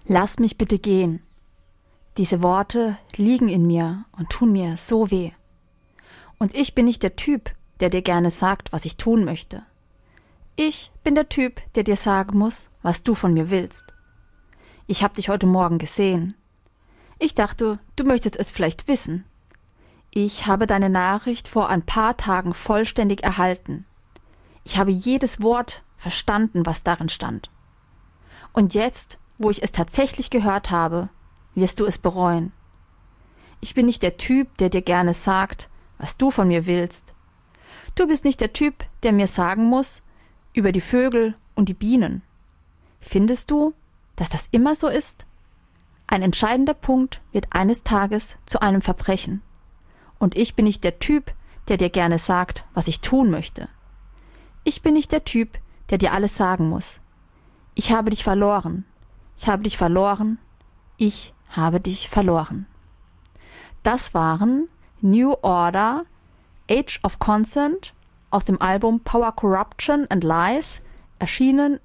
Lass mich bitte gehen. Diese Worte liegen in mir und tun mir so weh. Und ich bin nicht der Typ, der dir gerne sagt, was ich tun möchte. Ich bin der Typ, der dir sagen muss, was du von mir willst. Ich habe dich heute Morgen gesehen. Ich dachte, du möchtest es vielleicht wissen. Ich habe deine Nachricht vor ein paar Tagen vollständig erhalten. Ich habe jedes Wort verstanden, was darin stand. Und jetzt, wo ich es tatsächlich gehört habe, wirst du es bereuen. Ich bin nicht der Typ, der dir gerne sagt, was du von mir willst. Du bist nicht der Typ, der mir sagen muss, über die Vögel und die Bienen. Findest du, dass das immer so ist? Ein entscheidender Punkt wird eines Tages zu einem Verbrechen. Und ich bin nicht der Typ, der dir gerne sagt, was ich tun möchte. Ich bin nicht der Typ, der dir alles sagen muss. Ich habe dich verloren. Ich habe dich verloren. Ich habe dich verloren. Das waren New Order, Age of Consent aus dem Album Power, Corruption and Lies, erschienen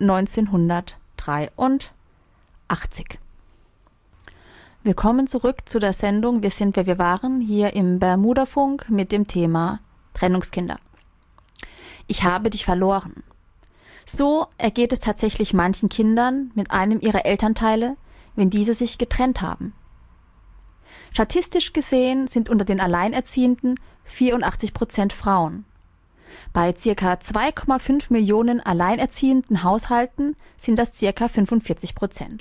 1983. Willkommen zurück zu der Sendung Wir sind, wer wir waren, hier im Bermudafunk mit dem Thema Trennungskinder. Ich habe dich verloren. So ergeht es tatsächlich manchen Kindern mit einem ihrer Elternteile, wenn diese sich getrennt haben. Statistisch gesehen sind unter den Alleinerziehenden 84% Frauen. Bei ca. 2,5 Millionen alleinerziehenden Haushalten sind das ca. 45%.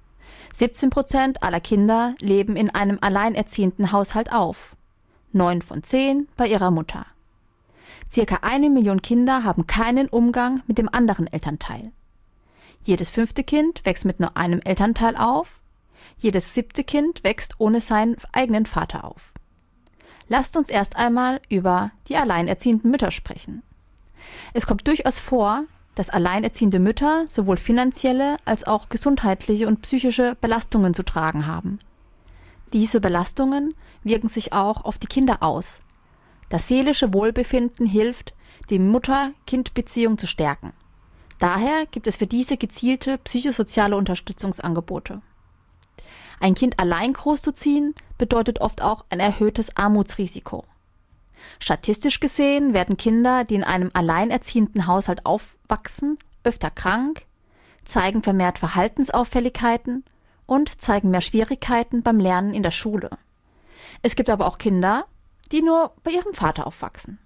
17% aller Kinder leben in einem alleinerziehenden Haushalt auf, 9 von 10 bei ihrer Mutter. Circa 1 Million Kinder haben keinen Umgang mit dem anderen Elternteil. Jedes 5. Kind wächst mit nur einem Elternteil auf, jedes 7. Kind wächst ohne seinen eigenen Vater auf. Lasst uns erst einmal über die alleinerziehenden Mütter sprechen. Es kommt durchaus vor, dass alleinerziehende Mütter sowohl finanzielle als auch gesundheitliche und psychische Belastungen zu tragen haben. Diese Belastungen wirken sich auch auf die Kinder aus. Das seelische Wohlbefinden hilft, die Mutter-Kind-Beziehung zu stärken. Daher gibt es für diese gezielte psychosoziale Unterstützungsangebote. Ein Kind allein großzuziehen bedeutet oft auch ein erhöhtes Armutsrisiko. Statistisch gesehen werden Kinder, die in einem alleinerziehenden Haushalt aufwachsen, öfter krank, zeigen vermehrt Verhaltensauffälligkeiten und zeigen mehr Schwierigkeiten beim Lernen in der Schule. Es gibt aber auch Kinder, die nur bei ihrem Vater aufwachsen.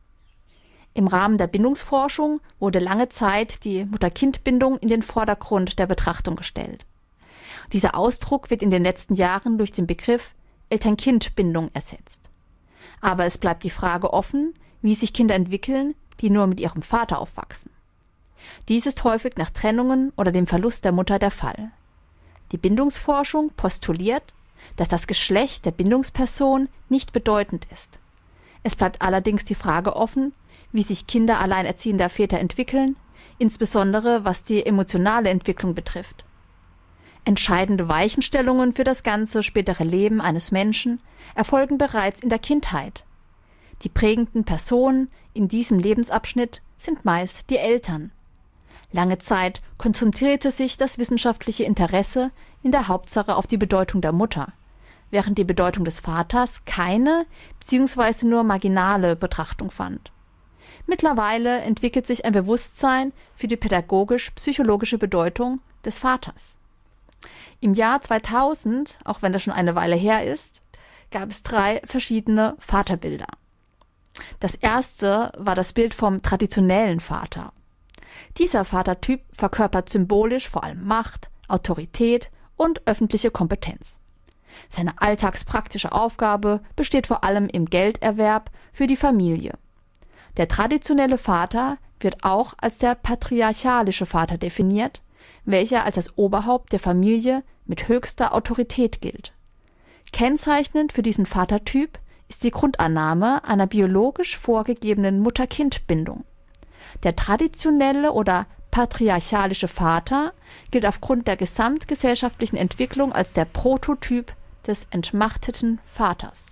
Im Rahmen der Bindungsforschung wurde lange Zeit die Mutter-Kind-Bindung in den Vordergrund der Betrachtung gestellt. Dieser Ausdruck wird in den letzten Jahren durch den Begriff Eltern-Kind-Bindung ersetzt. Aber es bleibt die Frage offen, wie sich Kinder entwickeln, die nur mit ihrem Vater aufwachsen. Dies ist häufig nach Trennungen oder dem Verlust der Mutter der Fall. Die Bindungsforschung postuliert, dass das Geschlecht der Bindungsperson nicht bedeutend ist. Es bleibt allerdings die Frage offen, wie sich Kinder alleinerziehender Väter entwickeln, insbesondere was die emotionale Entwicklung betrifft. Entscheidende Weichenstellungen für das ganze spätere Leben eines Menschen erfolgen bereits in der Kindheit. Die prägenden Personen in diesem Lebensabschnitt sind meist die Eltern. Lange Zeit konzentrierte sich das wissenschaftliche Interesse in der Hauptsache auf die Bedeutung der Mutter, während die Bedeutung des Vaters keine bzw. nur marginale Betrachtung fand. Mittlerweile entwickelt sich ein Bewusstsein für die pädagogisch-psychologische Bedeutung des Vaters. Im Jahr 2000, auch wenn das schon eine Weile her ist, gab es 3 verschiedene Vaterbilder. Das erste war das Bild vom traditionellen Vater. Dieser Vatertyp verkörpert symbolisch vor allem Macht, Autorität und öffentliche Kompetenz. Seine alltagspraktische Aufgabe besteht vor allem im Gelderwerb für die Familie. Der traditionelle Vater wird auch als der patriarchalische Vater definiert, welcher als das Oberhaupt der Familie mit höchster Autorität gilt. Kennzeichnend für diesen Vatertyp ist die Grundannahme einer biologisch vorgegebenen Mutter-Kind-Bindung. Der traditionelle oder patriarchalische Vater gilt aufgrund der gesamtgesellschaftlichen Entwicklung als der Prototyp des entmachteten Vaters.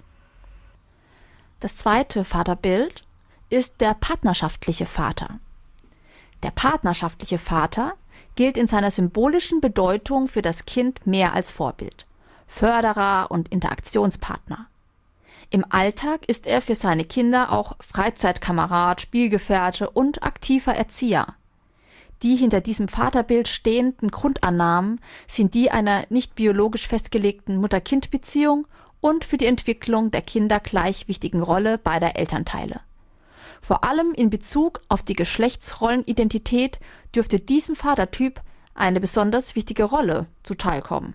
Das zweite Vaterbild ist der partnerschaftliche Vater. Der partnerschaftliche Vater gilt in seiner symbolischen Bedeutung für das Kind mehr als Vorbild, Förderer und Interaktionspartner. Im Alltag ist er für seine Kinder auch Freizeitkamerad, Spielgefährte und aktiver Erzieher. Die hinter diesem Vaterbild stehenden Grundannahmen sind die einer nicht biologisch festgelegten Mutter-Kind-Beziehung und für die Entwicklung der Kinder gleich wichtigen Rolle beider Elternteile. Vor allem in Bezug auf die Geschlechtsrollenidentität dürfte diesem Vatertyp eine besonders wichtige Rolle zuteilkommen.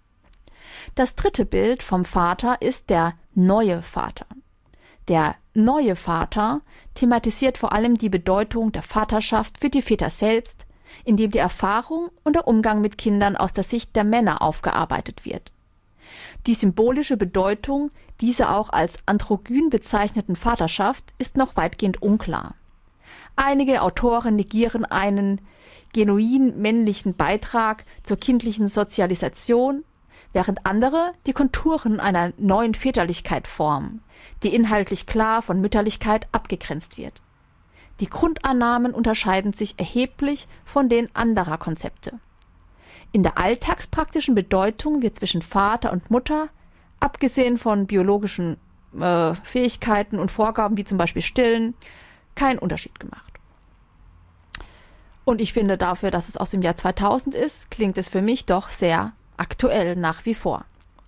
Das dritte Bild vom Vater ist der neue Vater. Der neue Vater thematisiert vor allem die Bedeutung der Vaterschaft für die Väter selbst, indem die Erfahrung und der Umgang mit Kindern aus der Sicht der Männer aufgearbeitet wird. Die symbolische Bedeutung dieser auch als androgyn bezeichneten Vaterschaft ist noch weitgehend unklar. Einige Autoren negieren einen genuin männlichen Beitrag zur kindlichen Sozialisation, während andere die Konturen einer neuen Väterlichkeit formen, die inhaltlich klar von Mütterlichkeit abgegrenzt wird. Die Grundannahmen unterscheiden sich erheblich von denen anderer Konzepte. In der alltagspraktischen Bedeutung wird zwischen Vater und Mutter, abgesehen von biologischen Fähigkeiten und Vorgaben wie zum Beispiel Stillen, kein Unterschied gemacht. Und ich finde dafür, dass es aus dem Jahr 2000 ist, klingt es für mich doch sehr aktuell nach wie vor.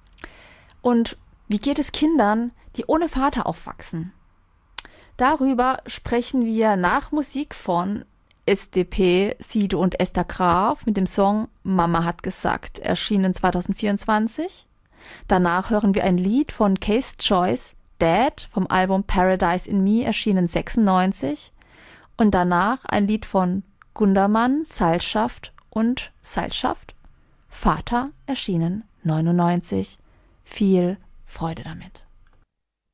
Und wie geht es Kindern, die ohne Vater aufwachsen? Darüber sprechen wir nach Musik von SDP, Sido und Esther Graf mit dem Song Mama hat gesagt, erschienen 2024. Danach hören wir ein Lied von Case Choice, Dad, vom Album Paradise in Me, erschienen 96. Und danach ein Lied von Gundermann, Seilschaft und Seilschaft, Vater, erschienen 99. Viel Freude damit.